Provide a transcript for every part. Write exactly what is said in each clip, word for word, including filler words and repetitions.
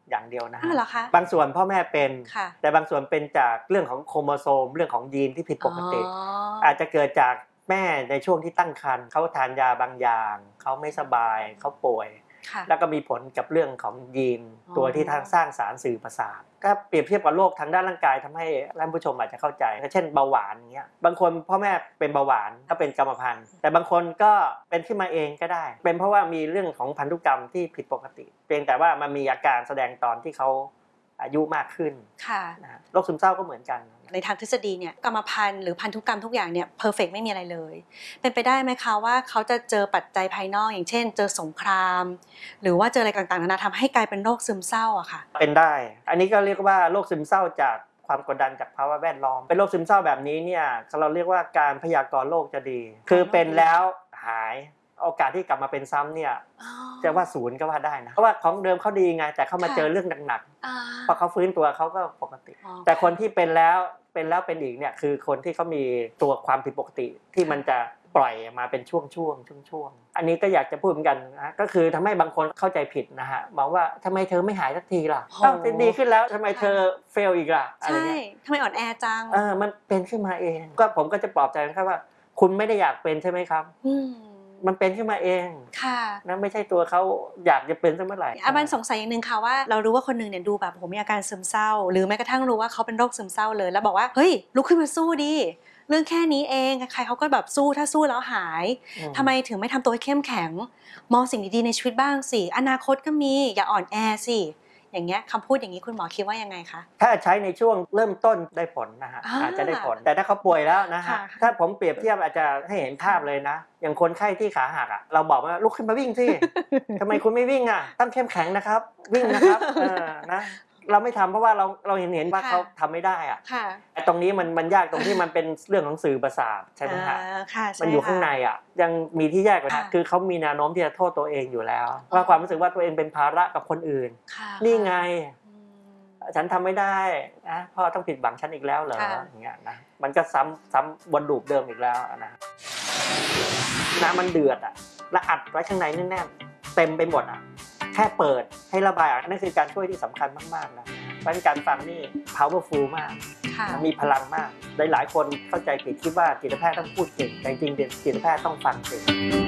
อย่างเดียวนะฮะบางส่วนพ่อแม่เป็นแต่บางส่วนเป็นจากเรื่องของโครโมโซมเรื่องของยีนที่ผิดปกติอาจจะเกิดจากแม่ในช่วงที่ตั้งครรภ์เขาทานยาบางอย่างเขาไม่สบายเขาป่วยแล้วก็มีผลกับเรื่องของยีนตัวที่ทางสร้างสารสื่อประสาทก็เปรียบเทียบกับโรคทางด้านร่างกายทำให้ท่านผู้ชมอาจจะเข้าใจเช่นเบาหวานอย่างเงี้ยบางคนพ่อแม่เป็นเบาหวานก็เป็นกรรมพันธุ์แต่บางคนก็เป็นขึ้นมาเองก็ได้เป็นเพราะว่ามีเรื่องของพันธุกรรมที่ผิดปกติเพียงแต่ว่ามันมีอาการแสดงตอนที่เขาอายุมากขึ้นค่ะโรคซึมเศร้าก็เหมือนกันในทางทฤษฎีเนี่ยกรรมพันธุ์หรือพันธุกรรมทุกอย่างเนี่ยเพอร์เฟกต์ไม่มีอะไรเลยเป็นไปได้ไหมคะว่าเขาจะเจอปัจจัยภายนอกอย่างเช่นเจอสงครามหรือว่าเจออะไรต่างๆนานาทำให้กลายเป็นโรคซึมเศร้าอะค่ะเป็นได้อันนี้ก็เรียกว่าโรคซึมเศร้าจากความกดดันจากภาวะแวดล้อมเป็นโรคซึมเศร้าแบบนี้เนี่ยเราเรียกว่าการพยากรณ์โรคจะดีคือเป็นแล้วหายโอกาสที่กลับมาเป็นซ้ำเนี่ยจะว่าศูนย์ก็ว่าได้นะเพราะว่าของเดิมเขาดีไงแต่เขามาเจอเรื่องหนักๆพอเขาฟื้นตัวเขาก็ปกติแต่คนที่เป็นแล้วเป็นแล้วเป็นอีกเนี่ยคือคนที่เขามีตัวความผิดปกติที่มันจะปล่อยมาเป็นช่วงช่วงช่วงช่วงอันนี้ก็อยากจะพูดเหมือนกันนะก็คือทำให้บางคนเข้าใจผิดนะฮะมองว่าทำไมเธอไม่หายสักทีล่ะต้องดีขึ้นแล้วทำไมเธอเฟลอีกล่ะใช่ทำไมอ่อนแอจังเออมันเป็นขึ้นมาเองก็ผมก็จะปลอบใจนะครับว่าคุณไม่ได้อยากเป็นใช่ไหมครับมันเป็นขึ้นมาเองค่ะนะไม่ใช่ตัวเขาอยากจะเป็นซะเมื่อไหร่อาบันสงสัยอย่างนึงค่ะว่าเรารู้ว่าคนนึงเนี่ยดูแบบผมมีอาการซึมเศร้าหรือแม้กระทั่งรู้ว่าเขาเป็นโรคซึมเศร้าเลยแล้วบอกว่าเฮ้ยลุกขึ้นมาสู้ดิเรื่องแค่นี้เองใครเขาก็แบบสู้ถ้าสู้แล้วหายทำไมถึงไม่ทำตัวให้เข้มแข็งมองสิ่งดีๆในชีวิตบ้างสิอนาคตก็มีอย่าอ่อนแอสิอย่างเงี้ยคำพูดอย่างนี้คุณหมอคิดว่ายังไงคะถ้าใช้ในช่วงเริ่มต้นได้ผลนะฮะอาจจะได้ผลแต่ถ้าเขาป่วยแล้วนะฮะถ้าผมเปรียบเทียบอาจจะให้เห็นภาพเลยนะอย่างคนไข้ที่ขาหักอ่ะเราบอกว่าลุกขึ้นมาวิ่งสิทำไมคุณไม่วิ่งอ่ะต้องเข้มแข็งนะครับวิ่งนะครับเออนะเราไม่ทำเพราะว่าเราเราเห็นเห็นว่าเขาทำไม่ได้อ่ะแต่ตรงนี้มันมันยากตรงที่มันเป็นเรื่องของสื่อประสาทใช่ไหมฮะมันอยู่ข้างในอ่ะยังมีที่แยกเลยคือเขามีแนวโน้มที่จะโทษตัวเองอยู่แล้วว่าความรู้สึกว่าตัวเองเป็นภาระกับคนอื่นนี่ไงฉันทำไม่ได้นะพ่อต้องผิดหวังฉันอีกแล้วเหรออย่างเงี้ยนะมันก็ซ้ำซ้ำวนลูปเดิมอีกแล้วนะน้ำมันเดือดอ่ะแล้วอัดไว้ข้างในแน่นๆเต็มไปหมดอ่ะแค่เปิดให้ระบายออกนั่นคือการช่วยที่สำคัญมากๆนะเพราะการฟังนี่ powerful มากมีพลังมากหลายๆคนเข้าใจผิดคิดว่าจิตแพทย์ต้องพูดเก่งแต่จริงๆจิตแพทย์ต้องฟังเก่ง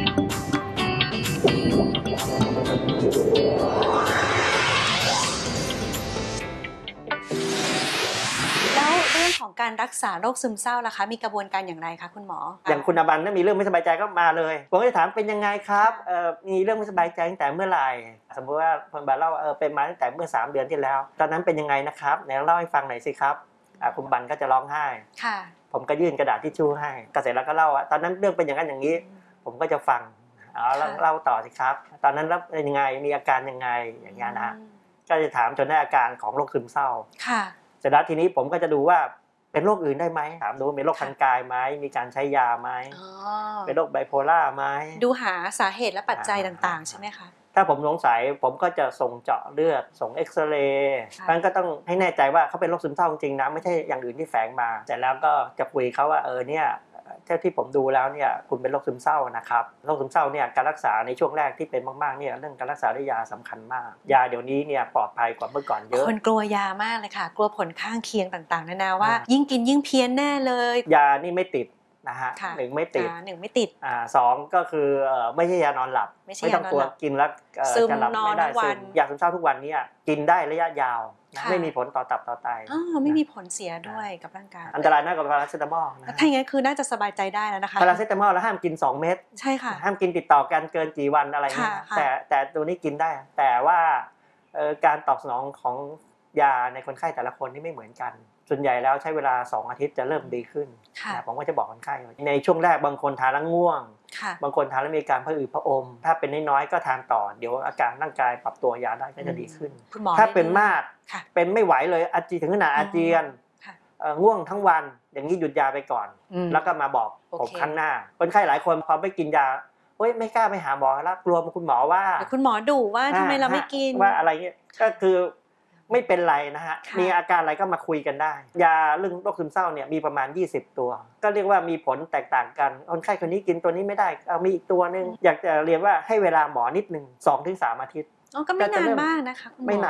ของการรักษาโรคซึมเศร้าล่ะคะมีกระบวนการอย่างไรคะคุณหมออย่างคุณอบันถ้ามีเรื่องไม่สบายใจก็มาเลยผมก็จะถามเป็นยังไงครับเอ่อมีเรื่องไม่สบายใจตั้งแต่เมื่อไหร่สมมติว่าคุณบันเล่าเออเป็นมาตั้งแต่เมื่อสามเดือนที่แล้วตอนนั้นเป็นยังไงนะครับไหนเล่าให้ฟังหน่อยสิครับคุณบันก็จะร้องไห้ค่ะผมก็ยื่นกระดาษทิชชู่ให้ก็เสร็จแล้วก็เล่าว่าตอนนั้นเรื่องเป็นอย่างนั้นอย่างนี้ผมก็จะฟังอ๋อเล่าต่อสิครับตอนนั้นแล้วเป็นยังไงมีอาการยังไงอย่างเงี้ยนะก็จะถามจนได้อาการของโรคซึมเศร้าค่ะเสร็จแล้วทีนี้ผมก็จะดูว่าเป็นโรคอื่นได้ไหมถามดูเป็นโรคทางกายไหมมีการใช้ยาไหมเป็นโรคไบโพล่าไหมดูหาสาเหตุและปัจจัยต่างๆใช่ไหมคะถ้าผมสงสัยผมก็จะส่งเจาะเลือดส่งเอ็กซเรย์มันก็ต้องให้แน่ใจว่าเขาเป็นโรคซึมเศร้าจริงๆนะไม่ใช่อย่างอื่นที่แฝงมาแต่แล้วก็จะคุยเขาว่าเออเนี่ยเท่าที่ผมดูแล้วเนี่ยคุณเป็นโรคซึมเศร้านะครับโรคซึมเศร้าเนี่ยการรักษาในช่วงแรกที่เป็นมากๆเนี่ยเรื่องการรักษาด้วยยาสำคัญมากยาเดี๋ยวนี้เนี่ยปลอดภัยกว่าเมื่อก่อนเยอะคนกลัวยามากเลยค่ะกลัวผลข้างเคียงต่างๆนานาว่ายิ่งกินยิ่งเพี้ยนแน่เลยยานี่ไม่ติดนะฮะหนึ่งไม่ติดหนึ่งไม่ติดอ่าสองก็คือไม่ใช่ยานอนหลับไม่ต้องกลัวกินแล้วจะหลับไม่ได้ซึมยาซึมเศร้าทุกวันนี้กินได้ระยะยาวไม่มีผลต่อตับต่อไตอ๋อไม่มีผลเสียด้วยกับร่างกายอันตรายมากกว่าพาราเซตามอลนะถ้าอย่างนั้นคือน่าจะสบายใจได้แล้วนะคะพาราเซตามอลแล้วห้ามกินสองเม็ดใช่ค่ะห้ามกินติดต่อกันเกินกี่วันอะไรเงี้ยแต่แต่ตัวนี้กินได้แต่ว่าการตอบสนองของยาในคนไข้แต่ละคนนี่ไม่เหมือนกันส่วนใหญ่แล้วใช้เวลาสองอาทิตย์จะเริ่มดีขึ้นผมก็จะบอกคนไข้ในช่วงแรกบางคนทานแล้วง่วงบางคนทานแล้วมีการผะอืดผะอมถ้าเป็นน้อยๆก็ทานต่อเดี๋ยวอาการร่างกายปรับตัวยาได้ก็จะดีขึ้นถ้าเป็นมากเป็นไม่ไหวเลยอาเจียนถึงขนาดอาเจียนง่วงทั้งวันอย่างนี้หยุดยาไปก่อนแล้วก็มาบอกผมครั้งหน้าคนไข้หลายคนพอไม่กินยาเฮ้ยไม่กล้าไปหาหมอแล้วกลัวคุณหมอว่าคุณหมอดุว่าทำไมเราไม่กินว่าอะไรเงี้ยก็คือไม่เป็นไรนะฮะมีอาการอะไรก็มาคุยกันได้ยาเรื่องโรคซึมเศร้าเนี่ยมีประมาณยี่สิบตัวก็เรียกว่ามีผลแตกต่างกันคนไข้คนนี้กินตัวนี้ไม่ได้เอามีอีกตัวนึงอยากจะเรียนว่าให้เวลาหมอนิดนึง สองถึงสาม อาทิตย์อ๋อก็ไม่นานมากนะคะคุณหมอ